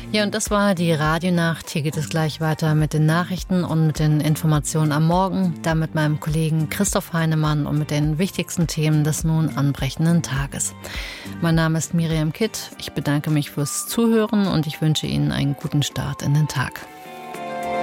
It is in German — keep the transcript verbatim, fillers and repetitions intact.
Ja, und das war die Radionacht. Hier geht es gleich weiter mit den Nachrichten und mit den Informationen am Morgen. Dann mit meinem Kollegen Christoph Heinemann und mit den wichtigsten Themen des nun anbrechenden Tages. Mein Name ist Miriam Kitt. Ich bedanke mich fürs Zuhören und ich wünsche Ihnen einen guten Start in den Tag.